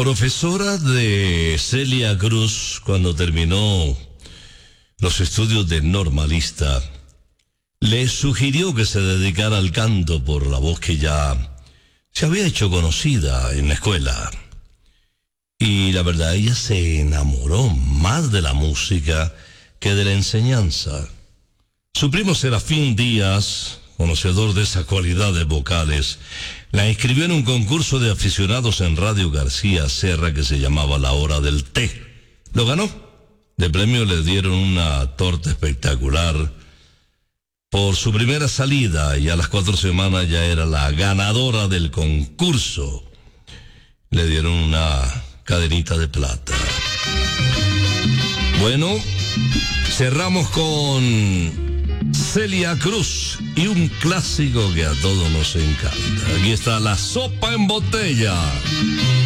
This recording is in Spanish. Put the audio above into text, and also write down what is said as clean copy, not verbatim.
Profesora de Celia Cruz, cuando terminó los estudios de normalista, le sugirió que se dedicara al canto por la voz que ya se había hecho conocida en la escuela. Y la verdad, ella se enamoró más de la música que de la enseñanza. Su primo Serafín Díaz, conocedor de esas cualidades vocales, la inscribió en un concurso de aficionados en Radio García Serra que se llamaba La Hora del Té. Lo ganó. De premio le dieron una torta espectacular por su primera salida, y a las 4 semanas ya era la ganadora del concurso. Le dieron una cadenita de plata. Bueno, cerramos con Celia Cruz y un clásico que a todos nos encanta. Aquí está La Sopa en Botella.